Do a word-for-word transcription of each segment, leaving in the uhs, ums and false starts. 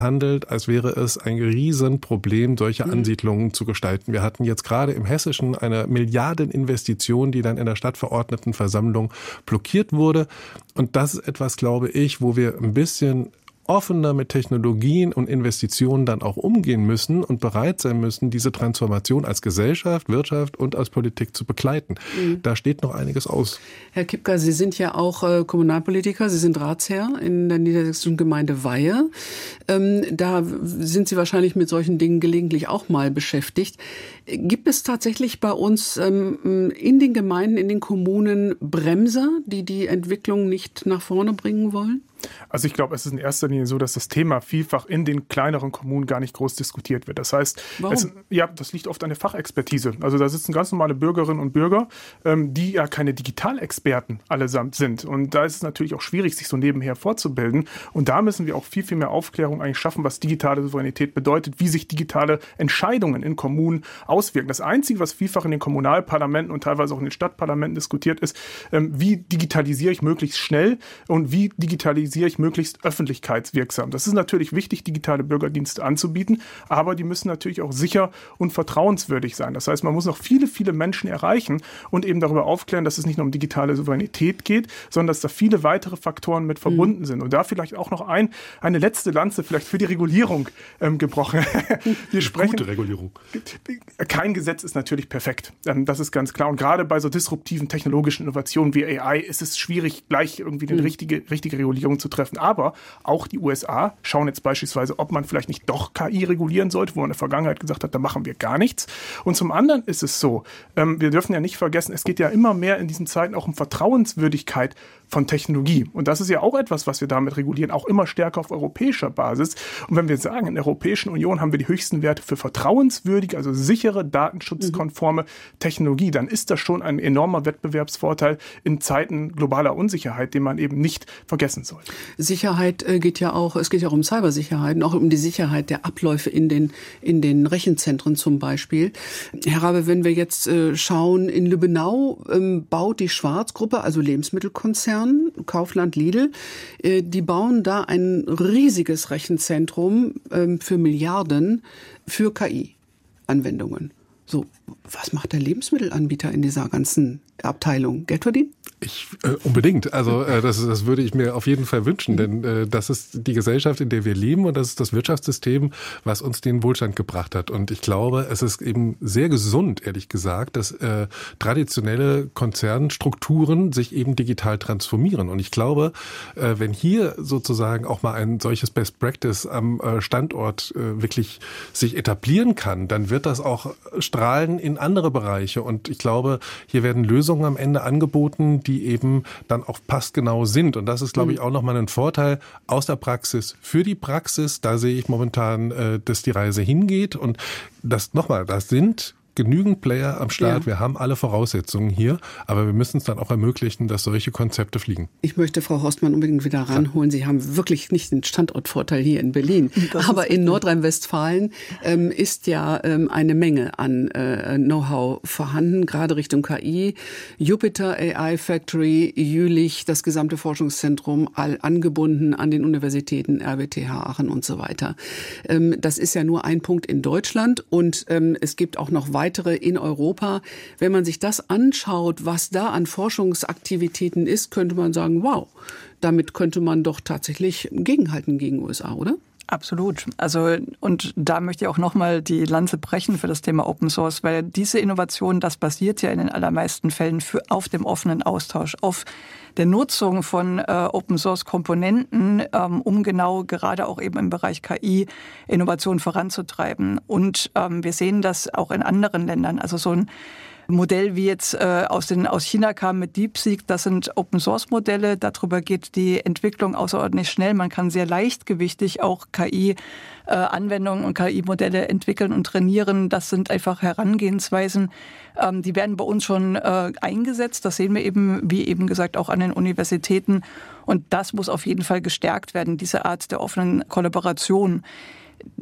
handelt, als wäre es ein Riesenproblem, solche Ansiedlungen zu gestalten. Wir hatten jetzt gerade im Hessischen eine Milliardeninvestition, die dann in der Stadtverordnetenversammlung blockiert wurde. Und das ist etwas, glaube ich, wo wir ein bisschen offener mit Technologien und Investitionen dann auch umgehen müssen und bereit sein müssen, diese Transformation als Gesellschaft, Wirtschaft und als Politik zu begleiten. Mhm. Da steht noch einiges aus. Herr Kipka, Sie sind ja auch äh, Kommunalpolitiker, Sie sind Ratsherr in der niedersächsischen Gemeinde Weihe. Ähm, da sind Sie wahrscheinlich mit solchen Dingen gelegentlich auch mal beschäftigt. Gibt es tatsächlich bei uns ähm, in den Gemeinden, in den Kommunen Bremser, die die Entwicklung nicht nach vorne bringen wollen? Also ich glaube, es ist in erster Linie so, dass das Thema vielfach in den kleineren Kommunen gar nicht groß diskutiert wird. Das heißt, es, ja, das liegt oft an der Fachexpertise. Also da sitzen ganz normale Bürgerinnen und Bürger, ähm, die ja keine Digitalexperten allesamt sind. Und da ist es natürlich auch schwierig, sich so nebenher fortzubilden. Und da müssen wir auch viel, viel mehr Aufklärung eigentlich schaffen, was digitale Souveränität bedeutet, wie sich digitale Entscheidungen in Kommunen auswirken. Das Einzige, was vielfach in den Kommunalparlamenten und teilweise auch in den Stadtparlamenten diskutiert ist, ähm, wie digitalisiere ich möglichst schnell und wie digitalisiere ich möglichst öffentlichkeitswirksam. Das ist natürlich wichtig, digitale Bürgerdienste anzubieten, aber die müssen natürlich auch sicher und vertrauenswürdig sein. Das heißt, man muss noch viele, viele Menschen erreichen und eben darüber aufklären, dass es nicht nur um digitale Souveränität geht, sondern dass da viele weitere Faktoren mit verbunden mhm. sind. Und da vielleicht auch noch ein, eine letzte Lanze vielleicht für die Regulierung ähm, gebrochen. Wir sprechen, Gute Regulierung. Kein Gesetz ist natürlich perfekt. Ähm, das ist ganz klar. Und gerade bei so disruptiven technologischen Innovationen wie A I ist es schwierig, gleich irgendwie eine mhm. richtige, richtige Regulierung zu treffen. Aber auch die U S A schauen jetzt beispielsweise, ob man vielleicht nicht doch K I regulieren sollte, wo man in der Vergangenheit gesagt hat, da machen wir gar nichts. Und zum anderen ist es so, ähm, wir dürfen ja nicht vergessen, es geht ja immer mehr in diesen Zeiten auch um Vertrauenswürdigkeit von Technologie. Und das ist ja auch etwas, was wir damit regulieren, auch immer stärker auf europäischer Basis. Und wenn wir sagen, in der Europäischen Union haben wir die höchsten Werte für vertrauenswürdige, also sichere, datenschutzkonforme mhm. Technologie, dann ist das schon ein enormer Wettbewerbsvorteil in Zeiten globaler Unsicherheit, den man eben nicht vergessen sollte. Sicherheit äh, geht ja auch, es geht ja auch um Cybersicherheit und auch um die Sicherheit der Abläufe in den, in den Rechenzentren zum Beispiel. Herr Rabe, wenn wir jetzt äh, schauen, in Lübbenau ähm, baut die Schwarz-Gruppe, also Lebensmittelkonzern, Kaufland, Lidl, äh, die bauen da ein riesiges Rechenzentrum äh, für Milliarden für K I-Anwendungen. So, was macht der Lebensmittelanbieter in dieser ganzen Abteilung? Geld verdienen? Ich, äh, unbedingt. Also äh, das, das würde ich mir auf jeden Fall wünschen, denn äh, das ist die Gesellschaft, in der wir leben und das ist das Wirtschaftssystem, was uns den Wohlstand gebracht hat. Und ich glaube, es ist eben sehr gesund, ehrlich gesagt, dass äh, traditionelle Konzernstrukturen sich eben digital transformieren. Und ich glaube, äh, wenn hier sozusagen auch mal ein solches Best Practice am äh, Standort äh, wirklich sich etablieren kann, dann wird das auch strahlen in andere Bereiche. Und ich glaube, hier werden Lösungen am Ende angeboten, die eben dann auch passgenau sind. Und das ist, glaube ich, auch nochmal ein Vorteil aus der Praxis für die Praxis. Da sehe ich momentan, äh, dass die Reise hingeht. Und das nochmal, das sind genügend Player am Start. Ja. Wir haben alle Voraussetzungen hier, aber wir müssen es dann auch ermöglichen, dass solche Konzepte fliegen. Ich möchte Frau Horstmann unbedingt wieder ranholen. Sie haben wirklich nicht den Standortvorteil hier in Berlin. Das aber in Nordrhein-Westfalen ähm, ist ja ähm, eine Menge an äh, Know-how vorhanden, gerade Richtung K I. Jupiter A I Factory, Jülich, das gesamte Forschungszentrum, all angebunden an den Universitäten, R W T H Aachen und so weiter. Ähm, das ist ja nur ein Punkt in Deutschland und ähm, es gibt auch noch weitere weitere in Europa. Wenn man sich das anschaut, was da an Forschungsaktivitäten ist, könnte man sagen, wow, damit könnte man doch tatsächlich gegenhalten gegen U S A, oder? Absolut. Also, und da möchte ich auch nochmal die Lanze brechen für das Thema Open Source, weil diese Innovation, das basiert ja in den allermeisten Fällen für, auf dem offenen Austausch, auf der Nutzung von äh, Open Source Komponenten, ähm, um genau gerade auch eben im Bereich K I Innovation voranzutreiben. Und ähm, wir sehen das auch in anderen Ländern. Also so ein Modell wie jetzt äh, aus, den, aus China kam mit DeepSeek, das sind Open-Source-Modelle. Darüber geht die Entwicklung außerordentlich schnell. Man kann sehr leichtgewichtig auch K I-Anwendungen äh, und K I-Modelle entwickeln und trainieren. Das sind einfach Herangehensweisen, ähm, die werden bei uns schon äh, eingesetzt. Das sehen wir eben, wie eben gesagt, auch an den Universitäten. Und das muss auf jeden Fall gestärkt werden, diese Art der offenen Kollaboration.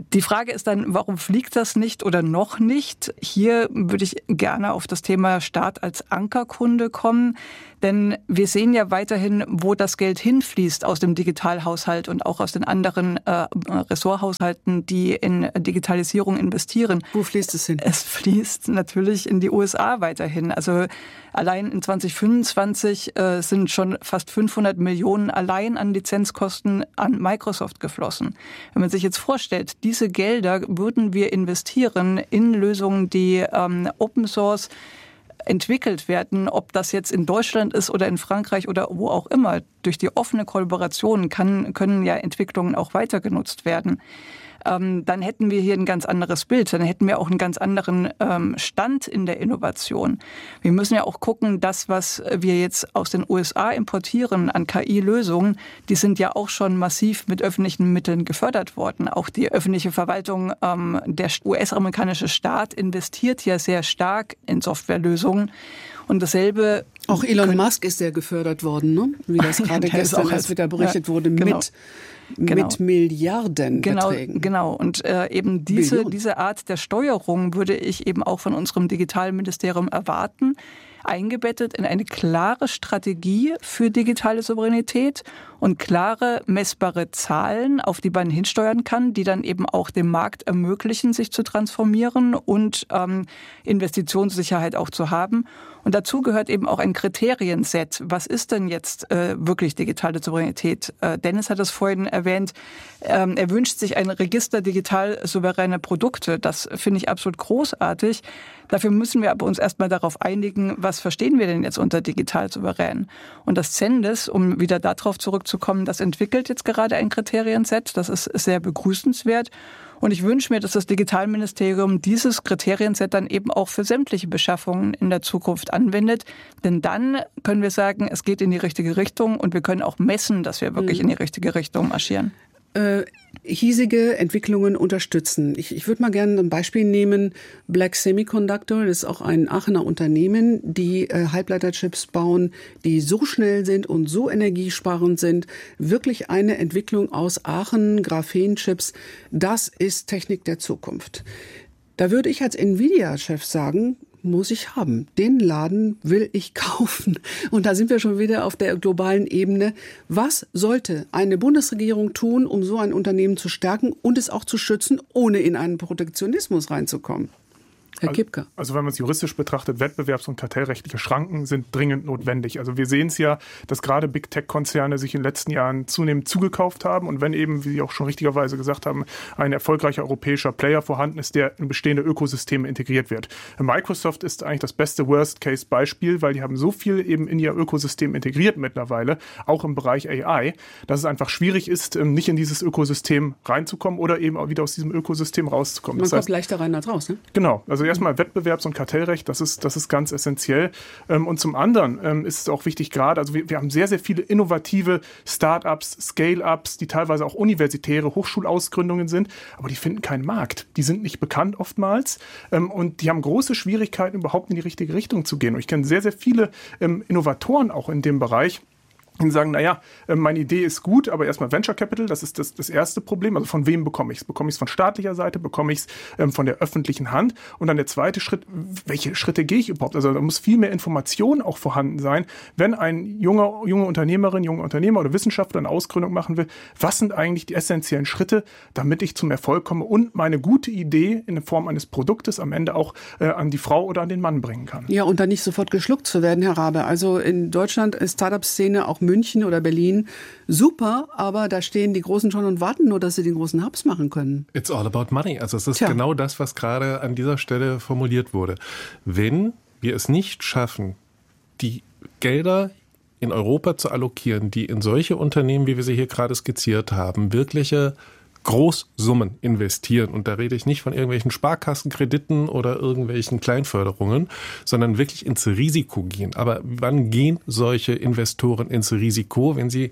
Die Frage ist dann, warum fliegt das nicht oder noch nicht? Hier würde ich gerne auf das Thema Staat als Ankerkunde kommen. Denn wir sehen ja weiterhin, wo das Geld hinfließt aus dem Digitalhaushalt und auch aus den anderen äh, Ressorthaushalten, die in Digitalisierung investieren. Wo fließt es hin? Es fließt natürlich in die U S A weiterhin. Also allein in zwanzig fünfundzwanzig äh, sind schon fast fünfhundert Millionen allein an Lizenzkosten an Microsoft geflossen. Wenn man sich jetzt vorstellt, diese Gelder würden wir investieren in Lösungen, die ähm, Open Source entwickelt werden, ob das jetzt in Deutschland ist oder in Frankreich oder wo auch immer. Durch die offene Kollaboration kann, können ja Entwicklungen auch weiter genutzt werden. Ähm, dann hätten wir hier ein ganz anderes Bild, dann hätten wir auch einen ganz anderen ähm, Stand in der Innovation. Wir müssen ja auch gucken, das, was wir jetzt aus den U S A importieren an K I-Lösungen, die sind ja auch schon massiv mit öffentlichen Mitteln gefördert worden. Auch die öffentliche Verwaltung, ähm, der U S-amerikanische Staat investiert ja sehr stark in Softwarelösungen. Und dasselbe... Auch Elon Musk ist sehr gefördert worden, ne? Wie das gerade gestern erst wieder berichtet ja, wurde, genau. mit... Genau. Mit Milliardenbeträgen. Genau, genau. Und äh, eben diese, diese Art der Steuerung würde ich eben auch von unserem Digitalministerium erwarten, eingebettet in eine klare Strategie für digitale Souveränität und klare, messbare Zahlen, auf die man hinsteuern kann, die dann eben auch dem Markt ermöglichen, sich zu transformieren und ähm, Investitionssicherheit auch zu haben. Und dazu gehört eben auch ein Kriterienset. Was ist denn jetzt äh, wirklich digitale Souveränität? Äh, Dennis hat es vorhin erwähnt. Ähm, er wünscht sich ein Register digital souveräne Produkte. Das finde ich absolut großartig. Dafür müssen wir aber uns erstmal darauf einigen, was verstehen wir denn jetzt unter digital souverän? Und das Zendes, um wieder darauf zurückzukommen, das entwickelt jetzt gerade ein Kriterienset. Das ist sehr begrüßenswert. Und ich wünsche mir, dass das Digitalministerium dieses Kriterienset dann eben auch für sämtliche Beschaffungen in der Zukunft anwendet. Denn dann können wir sagen, es geht in die richtige Richtung und wir können auch messen, dass wir wirklich in die richtige Richtung marschieren. Äh, hiesige Entwicklungen unterstützen. Ich, ich würde mal gerne ein Beispiel nehmen. Black Semiconductor, das ist auch ein Aachener Unternehmen, die äh, Halbleiterchips bauen, die so schnell sind und so energiesparend sind. Wirklich eine Entwicklung aus Aachen, Graphenchips. Das ist Technik der Zukunft. Da würde ich als Nvidia-Chef sagen, muss ich haben. Den Laden will ich kaufen. Und da sind wir schon wieder auf der globalen Ebene. Was sollte eine Bundesregierung tun, um so ein Unternehmen zu stärken und es auch zu schützen, ohne in einen Protektionismus reinzukommen? Herr Kipka. Also wenn man es juristisch betrachtet, wettbewerbs- und kartellrechtliche Schranken sind dringend notwendig. Also wir sehen es ja, dass gerade Big-Tech-Konzerne sich in den letzten Jahren zunehmend zugekauft haben. Und wenn eben, wie Sie auch schon richtigerweise gesagt haben, ein erfolgreicher europäischer Player vorhanden ist, der in bestehende Ökosysteme integriert wird. Microsoft ist eigentlich das beste Worst-Case-Beispiel, weil die haben so viel eben in ihr Ökosystem integriert mittlerweile, auch im Bereich A I, dass es einfach schwierig ist, nicht in dieses Ökosystem reinzukommen oder eben auch wieder aus diesem Ökosystem rauszukommen. Man das kommt heißt, leichter rein als raus, ne? Genau. Also erstmal Wettbewerbs- und Kartellrecht, das ist, das ist ganz essentiell. Und zum anderen ist es auch wichtig gerade, also wir, wir haben sehr, sehr viele innovative Start-ups, Scale-ups, die teilweise auch universitäre Hochschulausgründungen sind, aber die finden keinen Markt. Die sind nicht bekannt oftmals und die haben große Schwierigkeiten, überhaupt in die richtige Richtung zu gehen. Und ich kenne sehr, sehr viele Innovatoren auch in dem Bereich, und sagen, naja, meine Idee ist gut, aber erstmal Venture Capital, das ist das, das erste Problem. Also von wem bekomme ich es? Bekomme ich es von staatlicher Seite? Bekomme ich es ähm, von der öffentlichen Hand? Und dann der zweite Schritt, welche Schritte gehe ich überhaupt? Also da muss viel mehr Information auch vorhanden sein, wenn ein junger, junge Unternehmerin, junger Unternehmer oder Wissenschaftler eine Ausgründung machen will. Was sind eigentlich die essentiellen Schritte, damit ich zum Erfolg komme und meine gute Idee in Form eines Produktes am Ende auch äh, an die Frau oder an den Mann bringen kann? Ja, und dann nicht sofort geschluckt zu werden, Herr Rabe. Also in Deutschland ist Startup-Szene auch München oder Berlin super, aber da stehen die Großen schon und warten nur, dass sie den großen Hubs machen können. It's all about money. Also es ist Tja. genau das, was gerade an dieser Stelle formuliert wurde. Wenn wir es nicht schaffen, die Gelder in Europa zu allokieren, die in solche Unternehmen, wie wir sie hier gerade skizziert haben, wirkliche Großsummen investieren. Und da rede ich nicht von irgendwelchen Sparkassenkrediten oder irgendwelchen Kleinförderungen, sondern wirklich ins Risiko gehen. Aber wann gehen solche Investoren ins Risiko, wenn sie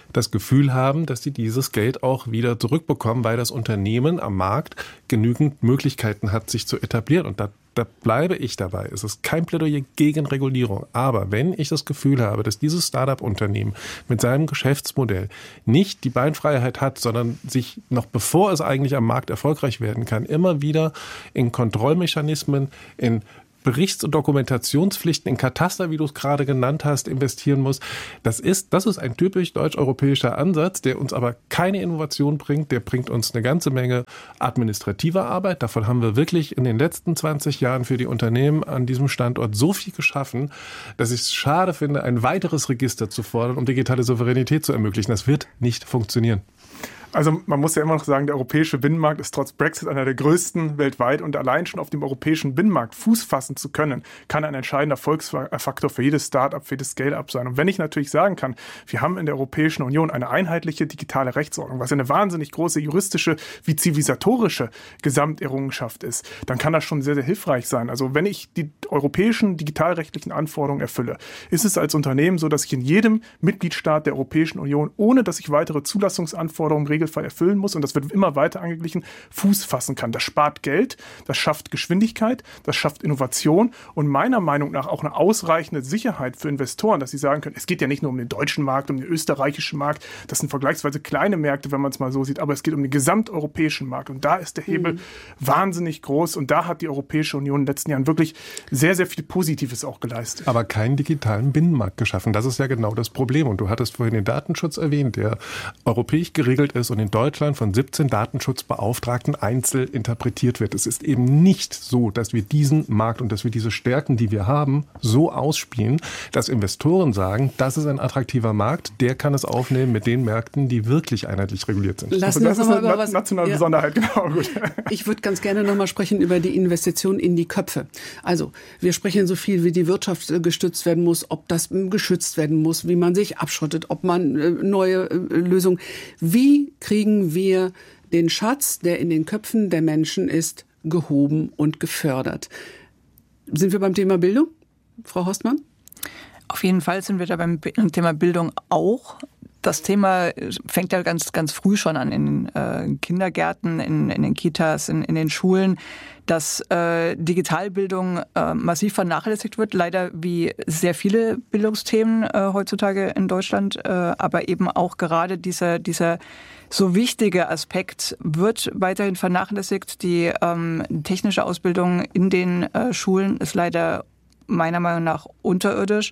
das Gefühl haben, dass sie dieses Geld auch wieder zurückbekommen, weil das Unternehmen am Markt genügend Möglichkeiten hat, sich zu etablieren. Und da, da bleibe ich dabei. Es ist kein Plädoyer gegen Regulierung. Aber wenn ich das Gefühl habe, dass dieses Start-up-Unternehmen mit seinem Geschäftsmodell nicht die Beinfreiheit hat, sondern sich noch bevor es eigentlich am Markt erfolgreich werden kann, immer wieder in Kontrollmechanismen, in Berichts- und Dokumentationspflichten, in Kataster, wie du es gerade genannt hast, investieren muss. Das ist, das ist ein typisch deutsch-europäischer Ansatz, der uns aber keine Innovation bringt. Der bringt uns eine ganze Menge administrativer Arbeit. Davon haben wir wirklich in den letzten zwanzig Jahren für die Unternehmen an diesem Standort so viel geschaffen, dass ich es schade finde, ein weiteres Register zu fordern, um digitale Souveränität zu ermöglichen. Das wird nicht funktionieren. Also man muss ja immer noch sagen, der europäische Binnenmarkt ist trotz Brexit einer der größten weltweit und allein schon auf dem europäischen Binnenmarkt Fuß fassen zu können, kann ein entscheidender Erfolgsfaktor für jedes Start-up, für jedes Scale-up sein. Und wenn ich natürlich sagen kann, wir haben in der Europäischen Union eine einheitliche digitale Rechtsordnung, was eine wahnsinnig große juristische wie zivilisatorische Gesamterrungenschaft ist, dann kann das schon sehr, sehr hilfreich sein. Also wenn ich die europäischen digitalrechtlichen Anforderungen erfülle, ist es als Unternehmen so, dass ich in jedem Mitgliedstaat der Europäischen Union, ohne dass ich weitere Zulassungsanforderungen im Regelfall erfüllen muss, und das wird immer weiter angeglichen, Fuß fassen kann. Das spart Geld, das schafft Geschwindigkeit, das schafft Innovation und meiner Meinung nach auch eine ausreichende Sicherheit für Investoren, dass sie sagen können, es geht ja nicht nur um den deutschen Markt, um den österreichischen Markt, das sind vergleichsweise kleine Märkte, wenn man es mal so sieht, aber es geht um den gesamteuropäischen Markt und da ist der Hebel mhm. wahnsinnig groß und da hat die Europäische Union in den letzten Jahren wirklich sehr, sehr viel Positives auch geleistet. Aber keinen digitalen Binnenmarkt geschaffen. Das ist ja genau das Problem. Und du hattest vorhin den Datenschutz erwähnt, der europäisch geregelt ist und in Deutschland von siebzehn Datenschutzbeauftragten einzeln interpretiert wird. Es ist eben nicht so, dass wir diesen Markt und dass wir diese Stärken, die wir haben, so ausspielen, dass Investoren sagen, das ist ein attraktiver Markt, der kann es aufnehmen mit den Märkten, die wirklich einheitlich reguliert sind. Lassen also das ist eine über was, nationale ja. Besonderheit, genau. Gut. Ich würde ganz gerne noch mal sprechen über die Investition in die Köpfe. Also wir sprechen so viel, wie die Wirtschaft äh, gestützt werden muss, ob das äh, geschützt werden muss, wie man sich abschottet, ob man äh, neue äh, Lösungen. Wie kriegen wir den Schatz, der in den Köpfen der Menschen ist, gehoben und gefördert? Sind wir beim Thema Bildung, Frau Horstmann? Auf jeden Fall sind wir da beim Thema Bildung auch. Das Thema fängt ja ganz, ganz früh schon an in äh, Kindergärten, in, in den Kitas, in, in den Schulen, dass äh, Digitalbildung äh, massiv vernachlässigt wird. Leider wie sehr viele Bildungsthemen äh, heutzutage in Deutschland, äh, aber eben auch gerade dieser, dieser so wichtige Aspekt wird weiterhin vernachlässigt. Die ähm, technische Ausbildung in den äh, Schulen ist leider meiner Meinung nach unterirdisch.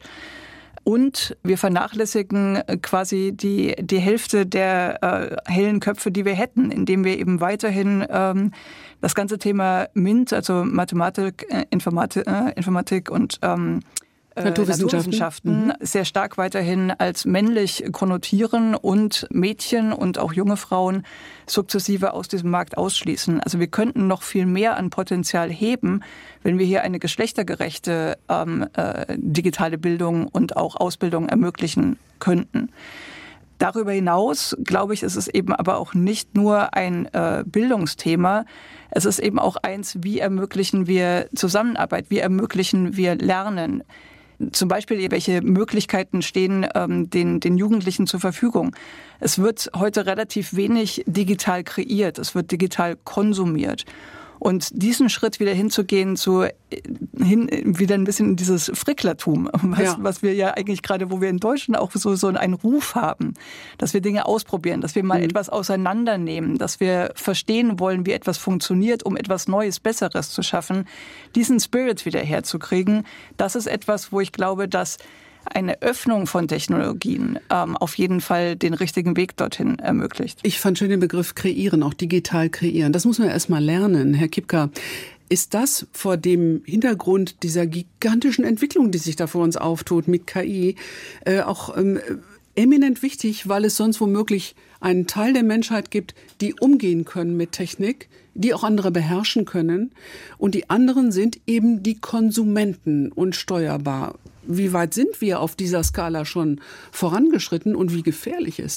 Und wir vernachlässigen quasi die, die Hälfte der äh, hellen Köpfe, die wir hätten, indem wir eben weiterhin ähm, das ganze Thema MINT, also Mathematik, äh, Informatik, äh, Informatik und ähm, Naturwissenschaften, Naturwissenschaften mhm. sehr stark weiterhin als männlich konnotieren und Mädchen und auch junge Frauen sukzessive aus diesem Markt ausschließen. Also wir könnten noch viel mehr an Potenzial heben, wenn wir hier eine geschlechtergerechte ähm, äh, digitale Bildung und auch Ausbildung ermöglichen könnten. Darüber hinaus, glaube ich, ist es eben aber auch nicht nur ein äh, Bildungsthema. Es ist eben auch eins, wie ermöglichen wir Zusammenarbeit, wie ermöglichen wir Lernen. Zum Beispiel, welche Möglichkeiten stehen ähm, den, den Jugendlichen zur Verfügung. Es wird heute relativ wenig digital kreiert, es wird digital konsumiert. Und diesen Schritt wieder hinzugehen, zu, hin, wieder ein bisschen in dieses Fricklertum, was, ja. was wir ja eigentlich gerade, wo wir in Deutschland auch so, so einen Ruf haben, dass wir Dinge ausprobieren, dass wir mal mhm. etwas auseinandernehmen, dass wir verstehen wollen, wie etwas funktioniert, um etwas Neues, Besseres zu schaffen, diesen Spirit wieder herzukriegen, das ist etwas, wo ich glaube, dass eine Öffnung von Technologien ähm, auf jeden Fall den richtigen Weg dorthin ermöglicht. Ich fand schön den Begriff kreieren, auch digital kreieren. Das muss man erst mal lernen. Herr Kipka, ist das vor dem Hintergrund dieser gigantischen Entwicklung, die sich da vor uns auftut mit K I, äh, auch ähm, eminent wichtig, weil es sonst womöglich einen Teil der Menschheit gibt, die umgehen können mit Technik, die auch andere beherrschen können. Und die anderen sind eben die Konsumenten und steuerbar. Wie weit sind wir auf dieser Skala schon vorangeschritten und wie gefährlich ist das?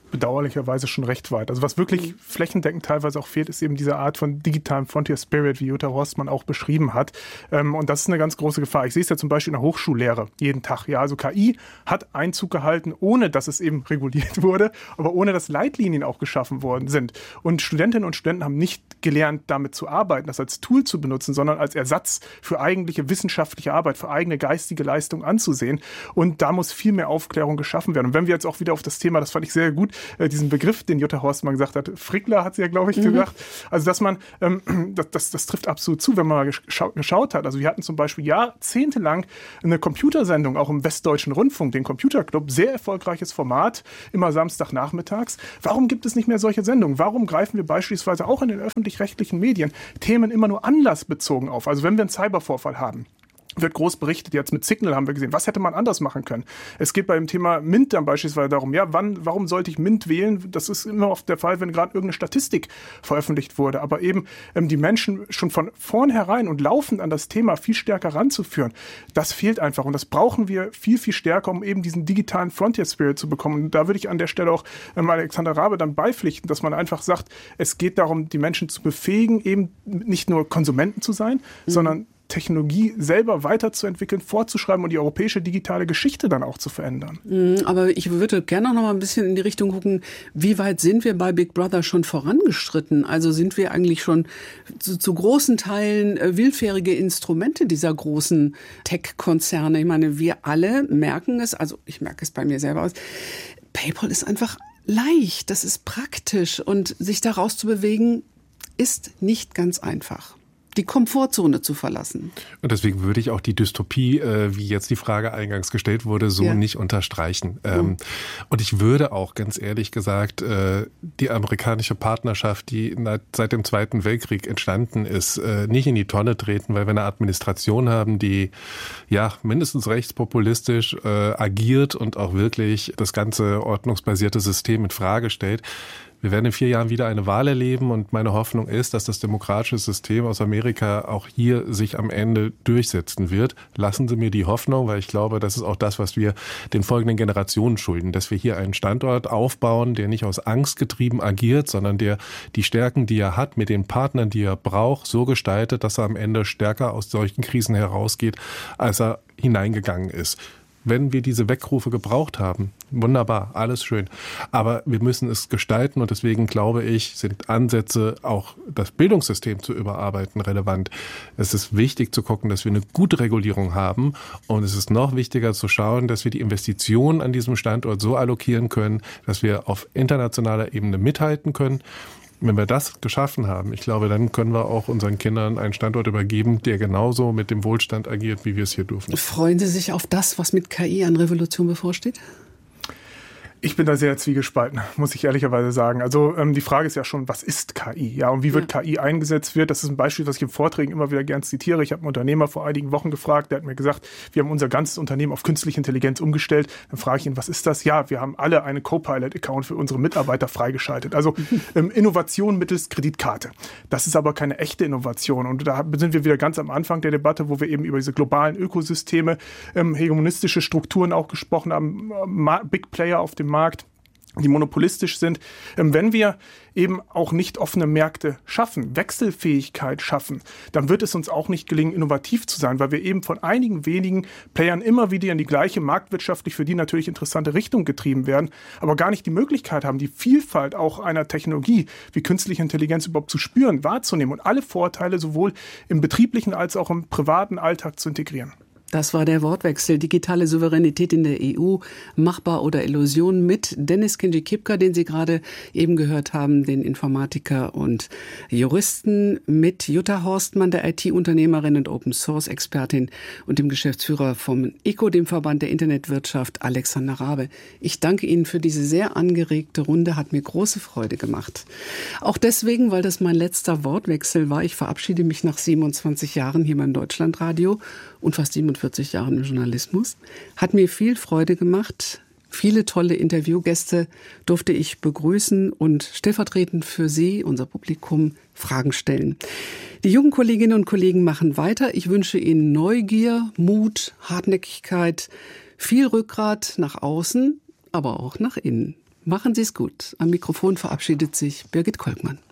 bedauerlicherweise schon recht weit. Also was wirklich flächendeckend teilweise auch fehlt, ist eben diese Art von digitalem Frontier Spirit, wie Jutta Horstmann auch beschrieben hat. Und das ist eine ganz große Gefahr. Ich sehe es ja zum Beispiel in der Hochschullehre jeden Tag. Ja, also K I hat Einzug gehalten, ohne dass es eben reguliert wurde, aber ohne dass Leitlinien auch geschaffen worden sind. Und Studentinnen und Studenten haben nicht gelernt, damit zu arbeiten, das als Tool zu benutzen, sondern als Ersatz für eigentliche wissenschaftliche Arbeit, für eigene geistige Leistung anzusehen. Und da muss viel mehr Aufklärung geschaffen werden. Und wenn wir jetzt auch wieder auf das Thema, das fand ich sehr gut, diesen Begriff, den Jutta Horstmann gesagt hat, Frickler hat sie ja, glaube ich, mhm. gesagt, also dass man, ähm, das, das, das trifft absolut zu, wenn man mal gescha- geschaut hat. Also wir hatten zum Beispiel jahrzehntelang eine Computersendung, auch im Westdeutschen Rundfunk, den Computerclub, sehr erfolgreiches Format, immer Samstagnachmittags. Warum gibt es nicht mehr solche Sendungen? Warum greifen wir beispielsweise auch in den öffentlich-rechtlichen Medien Themen immer nur anlassbezogen auf? Also wenn wir einen Cybervorfall haben, wird groß berichtet, jetzt mit Signal haben wir gesehen, was hätte man anders machen können? Es geht beim Thema MINT dann beispielsweise darum, ja, wann, warum sollte ich MINT wählen? Das ist immer oft der Fall, wenn gerade irgendeine Statistik veröffentlicht wurde. Aber eben ähm, die Menschen schon von vornherein und laufend an das Thema viel stärker ranzuführen, das fehlt einfach. Und das brauchen wir viel, viel stärker, um eben diesen digitalen Frontier Spirit zu bekommen. Und da würde ich an der Stelle auch ähm, Alexander Raabe dann beipflichten, dass man einfach sagt, es geht darum, die Menschen zu befähigen, eben nicht nur Konsumenten zu sein, mhm. sondern Technologie selber weiterzuentwickeln, vorzuschreiben und die europäische digitale Geschichte dann auch zu verändern. Aber ich würde gerne noch mal ein bisschen in die Richtung gucken, wie weit sind wir bei Big Brother schon vorangeschritten? Also sind wir eigentlich schon zu, zu großen Teilen äh, willfährige Instrumente dieser großen Tech-Konzerne? Ich meine, wir alle merken es, also ich merke es bei mir selber aus, PayPal ist einfach leicht, das ist praktisch und sich da rauszubewegen ist nicht ganz einfach. Die Komfortzone zu verlassen. Und deswegen würde ich auch die Dystopie, äh, wie jetzt die Frage eingangs gestellt wurde, so ja. nicht unterstreichen. Ähm, mhm. Und ich würde auch ganz ehrlich gesagt, äh, die amerikanische Partnerschaft, die seit dem Zweiten Weltkrieg entstanden ist, äh, nicht in die Tonne treten, weil wir eine Administration haben, die ja mindestens rechtspopulistisch äh, agiert und auch wirklich das ganze ordnungsbasierte System in Frage stellt. Wir werden in vier Jahren wieder eine Wahl erleben und meine Hoffnung ist, dass das demokratische System aus Amerika auch hier sich am Ende durchsetzen wird. Lassen Sie mir die Hoffnung, weil ich glaube, das ist auch das, was wir den folgenden Generationen schulden, dass wir hier einen Standort aufbauen, der nicht aus Angst getrieben agiert, sondern der die Stärken, die er hat, mit den Partnern, die er braucht, so gestaltet, dass er am Ende stärker aus solchen Krisen herausgeht, als er hineingegangen ist. Wenn wir diese Weckrufe gebraucht haben, wunderbar, alles schön. Aber wir müssen es gestalten und deswegen glaube ich, sind Ansätze, auch das Bildungssystem zu überarbeiten, relevant. Es ist wichtig zu gucken, dass wir eine gute Regulierung haben und es ist noch wichtiger zu schauen, dass wir die Investitionen an diesem Standort so allokieren können, dass wir auf internationaler Ebene mithalten können. Wenn wir das geschaffen haben, ich glaube, dann können wir auch unseren Kindern einen Standort übergeben, der genauso mit dem Wohlstand agiert, wie wir es hier dürfen. Freuen Sie sich auf das, was mit K I an Revolution bevorsteht? Ich bin da sehr zwiegespalten, muss ich ehrlicherweise sagen. Also ähm, die Frage ist ja schon, was ist K I? Ja, und wie wird ja. K I eingesetzt wird? Das ist ein Beispiel, was ich in Vorträgen immer wieder gern zitiere. Ich habe einen Unternehmer vor einigen Wochen gefragt, der hat mir gesagt, wir haben unser ganzes Unternehmen auf künstliche Intelligenz umgestellt. Dann frage ich ihn, was ist das? Ja, wir haben alle einen Copilot-Account für unsere Mitarbeiter freigeschaltet. Also ähm, Innovation mittels Kreditkarte. Das ist aber keine echte Innovation. Und da sind wir wieder ganz am Anfang der Debatte, wo wir eben über diese globalen Ökosysteme, ähm, hegemonistische Strukturen auch gesprochen haben, Big Player auf dem Markt, die monopolistisch sind. Wenn wir eben auch nicht offene Märkte schaffen, Wechselfähigkeit schaffen, dann wird es uns auch nicht gelingen, innovativ zu sein, weil wir eben von einigen wenigen Playern immer wieder in die gleiche marktwirtschaftlich für die natürlich interessante Richtung getrieben werden, aber gar nicht die Möglichkeit haben, die Vielfalt auch einer Technologie wie künstliche Intelligenz überhaupt zu spüren, wahrzunehmen und alle Vorteile sowohl im betrieblichen als auch im privaten Alltag zu integrieren. Das war der Wortwechsel Digitale Souveränität in der E U, machbar oder Illusion mit Dennis Kinji-Kipka, den Sie gerade eben gehört haben, den Informatiker und Juristen, mit Jutta Horstmann, der I T-Unternehmerin und Open-Source-Expertin und dem Geschäftsführer vom E C O, dem Verband der Internetwirtschaft, Alexander Raabe. Ich danke Ihnen für diese sehr angeregte Runde, hat mir große Freude gemacht. Auch deswegen, weil das mein letzter Wortwechsel war. Ich verabschiede mich nach siebenundzwanzig Jahren hier beim Deutschlandradio und fast siebenundvierzig Jahren im Journalismus. Hat mir viel Freude gemacht. Viele tolle Interviewgäste durfte ich begrüßen und stellvertretend für Sie, unser Publikum, Fragen stellen. Die jungen Kolleginnen und Kollegen machen weiter. Ich wünsche Ihnen Neugier, Mut, Hartnäckigkeit, viel Rückgrat nach außen, aber auch nach innen. Machen Sie es gut. Am Mikrofon verabschiedet sich Birgit Kolkmann.